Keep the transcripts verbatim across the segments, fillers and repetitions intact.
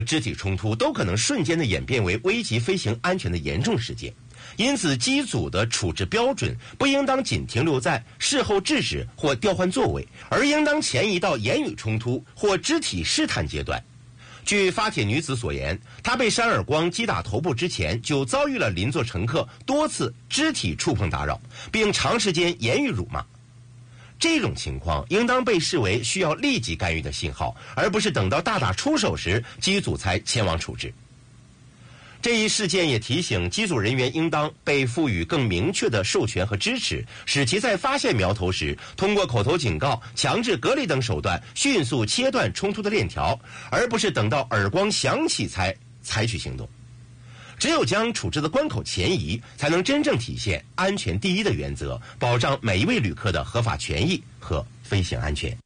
肢体冲突都可能瞬间的演变为危及飞行安全的严重事件。因此，机组的处置标准不应当仅停留在事后制止或调换座位，而应当前移到言语冲突或肢体试探阶段。据发帖女子所言，她被扇耳光击打头部之前，就遭遇了邻座乘客多次肢体触碰打扰，并长时间言语辱骂。这种情况应当被视为需要立即干预的信号，而不是等到大打出手时机组才前往处置。这一事件也提醒机组人员应当被赋予更明确的授权和支持，使其在发现苗头时，通过口头警告、强制隔离等手段迅速切断冲突的链条，而不是等到耳光响起才采取行动。只有将处置的关口前移，才能真正体现安全第一的原则，保障每一位旅客的合法权益和飞行安全。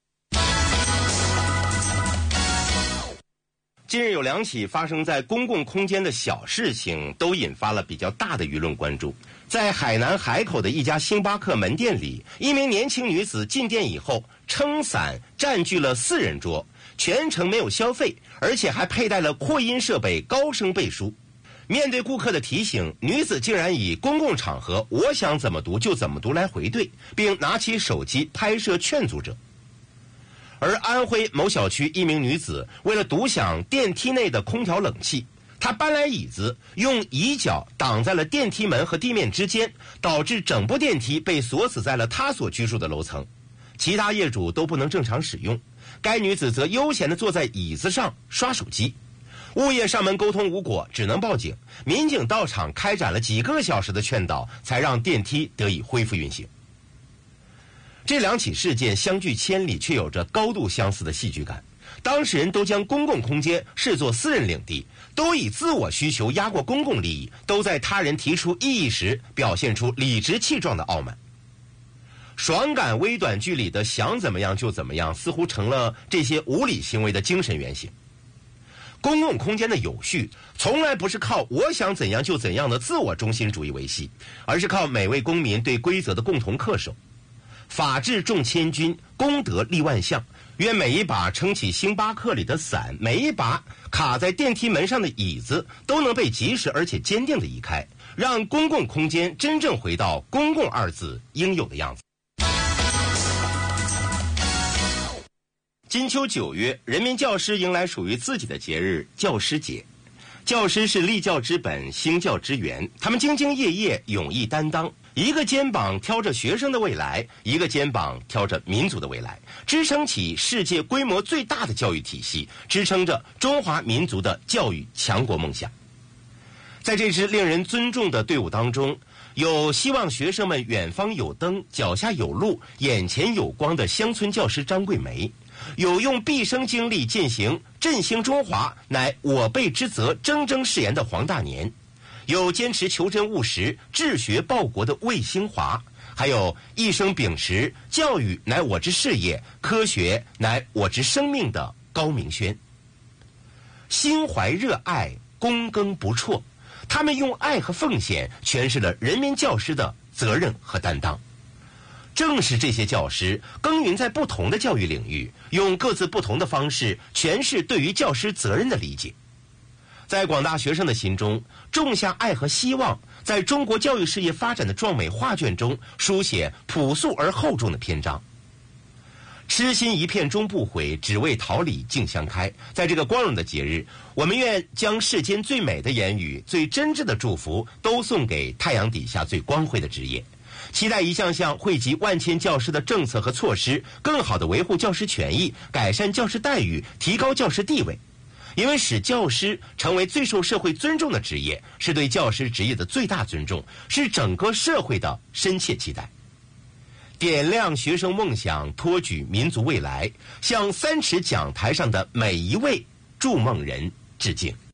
近日有两起发生在公共空间的小事情，都引发了比较大的舆论关注。在海南海口的一家星巴克门店里，一名年轻女子进店以后撑伞占据了四人桌，全程没有消费，而且还佩戴了扩音设备高声背书。面对顾客的提醒，女子竟然以公共场合我想怎么读就怎么读来回怼，并拿起手机拍摄劝阻者。而安徽某小区一名女子为了独享电梯内的空调冷气，她搬来椅子，用椅脚挡在了电梯门和地面之间，导致整部电梯被锁死在了她所居住的楼层，其他业主都不能正常使用。该女子则悠闲地坐在椅子上刷手机。物业上门沟通无果，只能报警。民警到场开展了几个小时的劝导，才让电梯得以恢复运行。这两起事件相距千里，却有着高度相似的戏剧感。当事人都将公共空间视作私人领地，都以自我需求压过公共利益，都在他人提出异议时表现出理直气壮的傲慢。爽感微短剧里的想怎么样就怎么样，似乎成了这些无理行为的精神原型。公共空间的有序从来不是靠我想怎样就怎样的自我中心主义维系，而是靠每位公民对规则的共同恪守。法治重千钧，公德立万象。愿每一把撑起星巴克里的伞，每一把卡在电梯门上的椅子，都能被及时而且坚定地移开，让公共空间真正回到公共二字应有的样子。金秋九月，人民教师迎来属于自己的节日——教师节。教师是立教之本，兴教之源，他们兢兢业业，勇毅担当，一个肩膀挑着学生的未来，一个肩膀挑着民族的未来，支撑起世界规模最大的教育体系，支撑着中华民族的教育强国梦想。在这支令人尊重的队伍当中，有希望学生们远方有灯，脚下有路，眼前有光的乡村教师张桂梅，有用毕生精力践行振兴中华乃我辈之责铮铮誓言的黄大年，有坚持求真务实治学报国的魏兴华，还有一生秉持教育乃我之事业，科学乃我之生命的高明轩。心怀热爱，躬耕不辍，他们用爱和奉献诠释了人民教师的责任和担当。正是这些教师耕耘在不同的教育领域，用各自不同的方式诠释对于教师责任的理解。在广大学生的心中种下爱和希望，在中国教育事业发展的壮美画卷中书写朴素而厚重的篇章。痴心一片终不悔，只为桃李竞相开。在这个光荣的节日，我们愿将世间最美的言语、最真挚的祝福都送给太阳底下最光辉的职业，期待一项项惠及万千教师的政策和措施，更好地维护教师权益，改善教师待遇，提高教师地位。因为使教师成为最受社会尊重的职业，是对教师职业的最大尊重，是整个社会的深切期待。点亮学生梦想，托举民族未来，向三尺讲台上的每一位筑梦人致敬。